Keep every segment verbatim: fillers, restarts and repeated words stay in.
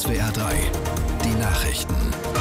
S W R drei, die Nachrichten.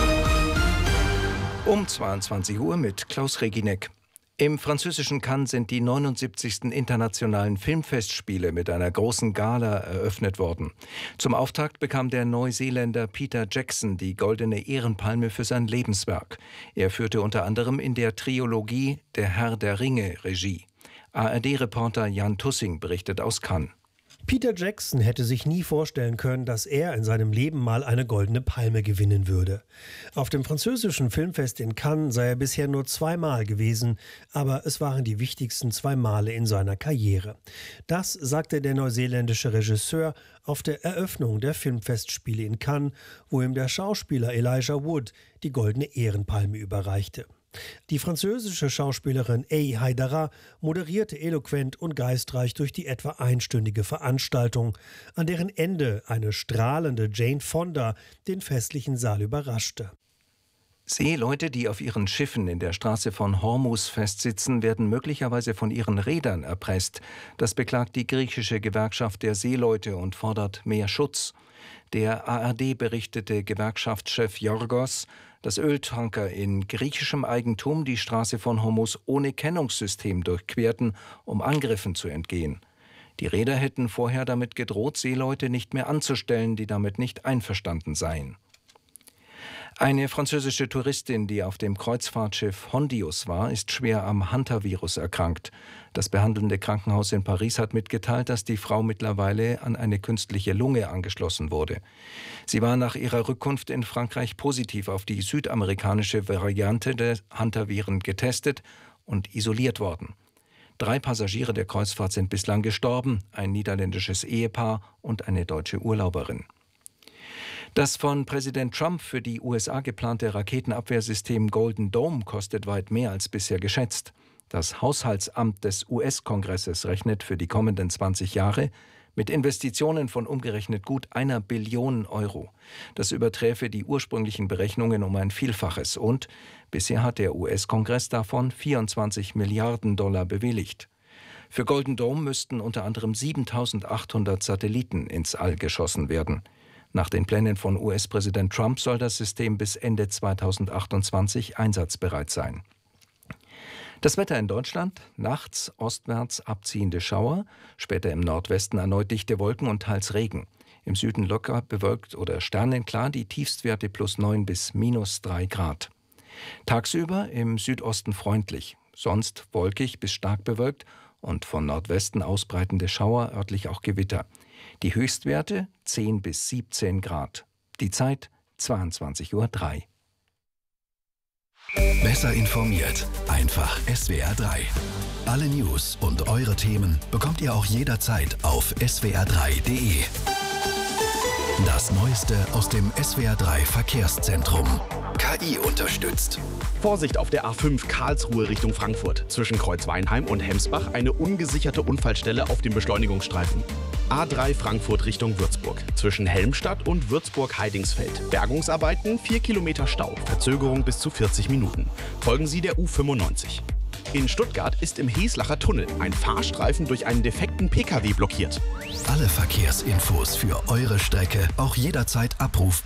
Um zweiundzwanzig Uhr mit Klaus Regineck. Im französischen Cannes sind die neunundsiebzigsten internationalen Filmfestspiele mit einer großen Gala eröffnet worden. Zum Auftakt bekam der Neuseeländer Peter Jackson die Goldene Ehrenpalme für sein Lebenswerk. Er führte unter anderem in der Trilogie Der Herr der Ringe Regie. A R D-Reporter Jan Tussing berichtet aus Cannes. Peter Jackson hätte sich nie vorstellen können, dass er in seinem Leben mal eine Goldene Palme gewinnen würde. Auf dem französischen Filmfest in Cannes sei er bisher nur zweimal gewesen, aber es waren die wichtigsten zwei Male in seiner Karriere. Das sagte der neuseeländische Regisseur auf der Eröffnung der Filmfestspiele in Cannes, wo ihm der Schauspieler Elijah Wood die Goldene Ehrenpalme überreichte. Die französische Schauspielerin Aïe Haidara moderierte eloquent und geistreich durch die etwa einstündige Veranstaltung, an deren Ende eine strahlende Jane Fonda den festlichen Saal überraschte. Seeleute, die auf ihren Schiffen in der Straße von Hormuz festsitzen, werden möglicherweise von ihren Reedern erpresst. Das beklagt die griechische Gewerkschaft der Seeleute und fordert mehr Schutz. Der A R D berichtete Gewerkschaftschef Yorgos, dass Öltanker in griechischem Eigentum die Straße von Hormuz ohne Kennungssystem durchquerten, um Angriffen zu entgehen. Die Reeder hätten vorher damit gedroht, Seeleute nicht mehr anzustellen, die damit nicht einverstanden seien. Eine französische Touristin, die auf dem Kreuzfahrtschiff Hondius war, ist schwer am Hantavirus erkrankt. Das behandelnde Krankenhaus in Paris hat mitgeteilt, dass die Frau mittlerweile an eine künstliche Lunge angeschlossen wurde. Sie war nach ihrer Rückkunft in Frankreich positiv auf die südamerikanische Variante der Hantaviren getestet und isoliert worden. Drei Passagiere der Kreuzfahrt sind bislang gestorben, ein niederländisches Ehepaar und eine deutsche Urlauberin. Das von Präsident Trump für die U S A geplante Raketenabwehrsystem Golden Dome kostet weit mehr als bisher geschätzt. Das Haushaltsamt des U S-Kongresses rechnet für die kommenden zwanzig Jahre mit Investitionen von umgerechnet gut einer Billion Euro. Das überträfe die ursprünglichen Berechnungen um ein Vielfaches und bisher hat der U S-Kongress davon vierundzwanzig Milliarden Dollar bewilligt. Für Golden Dome müssten unter anderem siebentausendachthundert Satelliten ins All geschossen werden. Nach den Plänen von U S-Präsident Trump soll das System bis Ende zweitausendachtundzwanzig einsatzbereit sein. Das Wetter in Deutschland: nachts ostwärts abziehende Schauer, später im Nordwesten erneut dichte Wolken und teils Regen. Im Süden locker bewölkt oder sternenklar, die Tiefstwerte plus neun bis minus drei Grad. Tagsüber im Südosten freundlich, sonst wolkig bis stark bewölkt und von Nordwesten ausbreitende Schauer, örtlich auch Gewitter. Die Höchstwerte zehn bis siebzehn Grad. Die Zeit zweiundzwanzig Uhr drei. Besser informiert, einfach S W R drei. Alle News und eure Themen bekommt ihr auch jederzeit auf S W R drei punkt de. Das Neueste aus dem S W R drei Verkehrszentrum. K I unterstützt. Vorsicht auf der A fünf Karlsruhe Richtung Frankfurt. Zwischen Kreuzweinheim und Hemsbach eine ungesicherte Unfallstelle auf dem Beschleunigungsstreifen. A drei Frankfurt Richtung Würzburg. Zwischen Helmstadt und Würzburg-Heidingsfeld. Bergungsarbeiten, vier Kilometer Stau. Verzögerung bis zu vierzig Minuten. Folgen Sie der U fünfundneunzig. In Stuttgart ist im Heslacher Tunnel ein Fahrstreifen durch einen defekten Pkw blockiert. Alle Verkehrsinfos für eure Strecke auch jederzeit abrufbar